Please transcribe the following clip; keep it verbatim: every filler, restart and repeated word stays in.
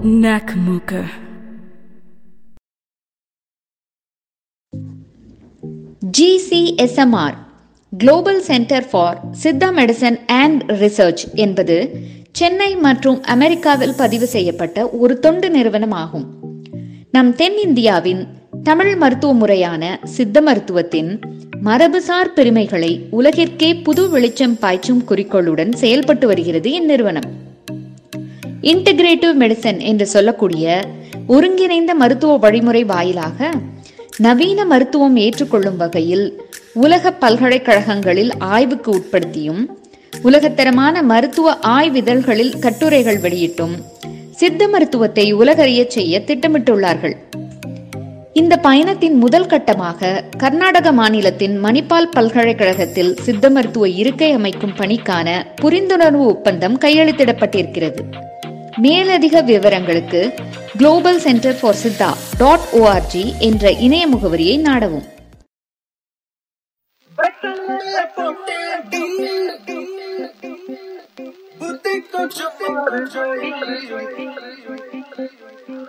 Nakamooka. G C S M R Global Center for Siddha medicine and research என்பது சென்னை மற்றும் அமெரிக்காவில் பதிவு செய்யப்பட்ட ஒரு தொண்டு நிறுவனம் ஆகும். நம் தென்னிந்தியாவின் தமிழ் மருத்துவ முறையான சித்த மருத்துவத்தின் மரபுசார் பெருமைகளை உலகிற்கே புது வெளிச்சம் பாய்ச்சும் குறிக்கோளுடன் செயல்பட்டு வருகிறது இந்நிறுவனம். இன்டகிரேட்டிவ் மெடிசன் என்று சொல்லக்கூடிய ஒருங்கிணைந்த மருத்துவ வழிமுறை வாயிலாக நவீன மருத்துவம் ஏற்றுக்கொள்ளும் வகையில் உலக பல்கலைக்கழகங்களில் ஆய்வுக்கு உட்படுத்தியும் உலகத்தரமான மருத்துவ ஆய்விதழ்களில் கட்டுரைகள் வெளியிட்டும் சித்த மருத்துவத்தை உலகறிய செய்ய திட்டமிட்டுள்ளார்கள். இந்த பயணத்தின் முதல் கட்டமாக கர்நாடக மாநிலத்தின் மணிப்பால் பல்கலைக்கழகத்தில் சித்த மருத்துவ இருக்கை அமைக்கும் பணிக்கான புரிந்துணர்வு ஒப்பந்தம் கையெழுத்திடப்பட்டிருக்கிறது. மேலதிக விவரங்களுக்கு global centre for Siddha dot O R G என்ற இணைய முகவரியை நாடவும். बुद्धि को छुपा